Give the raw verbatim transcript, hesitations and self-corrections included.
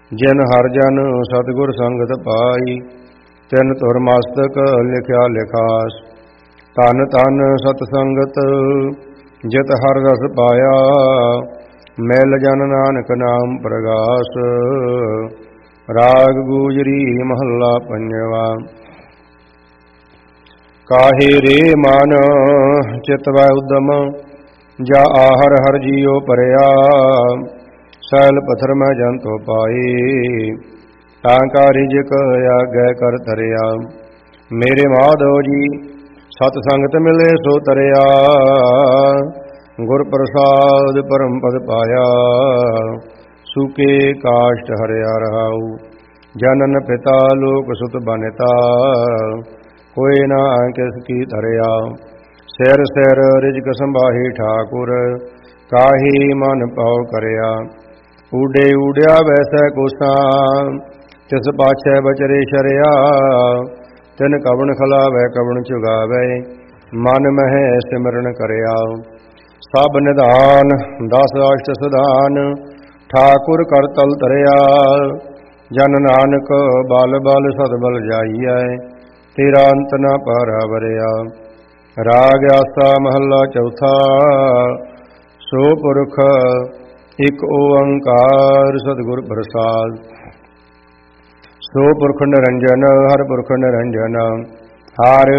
ਜਿਨ ਹਰਿ ਜਨ ਸਤਿਗੁਰ ਸੰਗਤ ਪਾਈ, ਤਿਨ ਧੁਰ ਮਸਤਕ ਲਿਖਿਆ ਲਿਖਾਸ। ਧਨ ਧਨ ਸਤ ਸੰਗਤ ਜਿਤ ਹਰਿ ਰਸ ਪਾਇਆ, ਮਿਲ ਜਨ ਨਾਨਕ ਨਾਮ ਪ੍ਰਗਾਸ। ਰਾਗ ਗੂਜਰੀ ਮਹੱਲਾ ਪੰਜਵਾ। ਕਾਹੇ ਰੇ ਮਨ ਚਿਤ ਵੈ ਉਦਮ, ਜਾ ਆਹਰ ਹਰਿ ਜੀਉ ਭਰਿਆ। ਸੈਲ ਪਥਰ ਮੈਂ ਜੰਤੋ ਪਾਏ, ਤਾਂ ਕਾ ਰਿਜਕ ਆਗੈ ਕਰ ਧਰਿਆ। ਮੇਰੇ ਮਾਧੋ ਜੀ ਸਤ ਸੰਗਤ ਮਿਲੇ ਸੋ ਤਰਿਆ, ਗੁਰ ਪ੍ਰਸਾਦ ਪਰਮ ਪਦ ਪਾਇਆ। ਸੂਕੇ ਕਾਸ਼ਟ ਹਰਿਆ ਰਹਾਉ, ਜਨਨ ਪਿਤਾ ਲੋਕ ਸੁਤ ਬਨਿਤਾ। ਕੋਈ ਨਾ ਕਿਸ ਕੀ ਧਰਿਆ, ਸਿਰ ਸਿਰ ਰਿਜਕ ਸੰਭਾਹੀ ਠਾਕੁਰ। ਕਾਹੀ ਮਨ ਪਾਉ ਕਰਿਆ, ਊਡੇ ਊੜਿਆ ਵੈਸੈ ਕੋਸਾਂ। ਤਿਸ ਪਾਛੈ ਬਚਰੇ ਸ਼ਰਿਆ, ਤਿਨ ਕਵਣ ਖਲਾਵੈ ਕਵਣ ਚੁਗਾਵੈ। ਮਨ ਮਹਿ ਸਿਮਰਨ ਕਰਿਆ, ਸਭ ਨਿਧਾਨ ਦਸ ਅਸ਼ਟ ਸਦਾਨ। ਠਾਕੁਰ ਕਰ ਤਲ ਧਰਿਆ, ਜਨ ਨਾਨਕ ਬਲ ਬਲ ਸਦ ਬਲ ਜਾਈਐ। ਤੇਰਾ ਅੰਤ ਨ ਪਾਰਾਵਰਿਆ। ਰਾਗ ਆਸਾ ਮਹੱਲਾ ਚੌਥਾ। ਸੋ ਪੁਰਖ ਇਕ ਓੰਕਾਰ ਸਤਿਗੁਰ ਪ੍ਰਸਾਦ। ਸੋ ਪੁਰਖ ਨਿਰੰਜਨ ਹਰਿ ਪੁਰਖ ਨਿਰੰਜਨ। ਹਰਿ